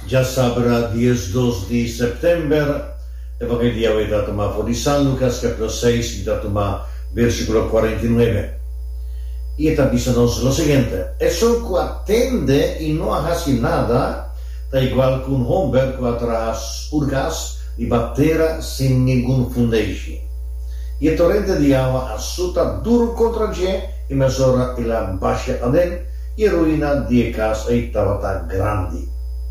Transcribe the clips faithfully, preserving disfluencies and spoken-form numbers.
Ya sabrá diez dos de septiembre, Evangelio de Tomás de San Lucas, capítulo seis, de Tomás, versículo cuarenta y nueve. Y esta dice-nos lo siguiente: eso que atende y no hace nada, da igual que un hombre que atrás urgas y batera sin ningún fundeixe. Y el torrente de agua asuta duro contra je y mesura y la baixa aden y ruina de casa y tabata grande.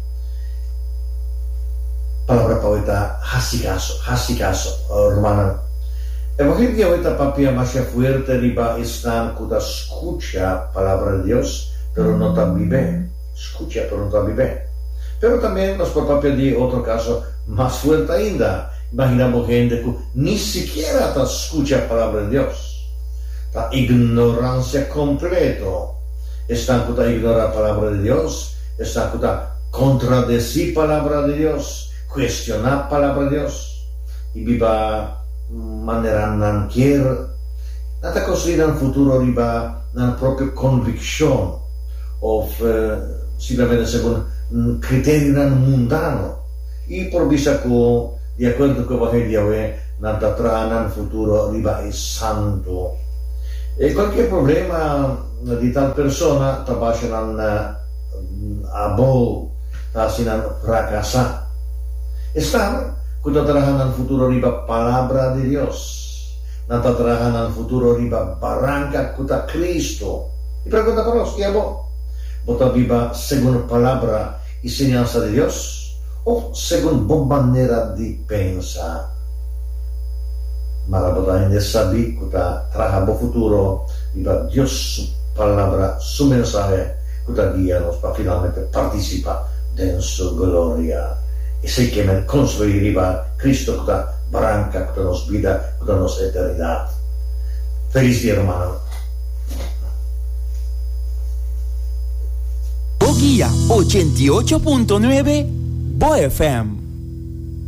Palabra poeta hasicaso, hasicaso, hermana. Evangelio ahorita papia más fuerte riba están que escucha palabra de Dios, pero no tan vive. Escucha, pero no tan vive. Pero también nos por papia de otro caso más fuerte ainda. Imaginamos gente que ni siquiera te escucha palabra de Dios. La ignorancia completo. Están que ignora palabra de Dios, están que contradecir palabra de Dios, cuestionar palabra de Dios. Y viva manera non quiere nada construire un futuro riba una propria convicción o eh, simplemente según un criterio mundano y por vista che di accordo con Evangelio è nata tra un futuro riba è santo e qualche problema di tal persona tabascia non a bo tasinan fracasa e sta Kuda trabajan al futuro riba palabra de Dios. Nata trabajan al futuro riba barranca kuda Cristo. Y pregunta para los, ¿qué hago? ¿Vota viva según palabra y señanza de Dios? ¿O según buena manera de pensar? Mala bota en sabi kuda trabaja bo futuro riba Dios su palabra, su mensaje kuda guía nos para finalmente participar de su gloria. E sei che me construiriva Cristo questa branca, questa nostra vita, questa nostra eternità. Feliz día, hermano. Boguía ochenta y ocho punto nueve Bo F M.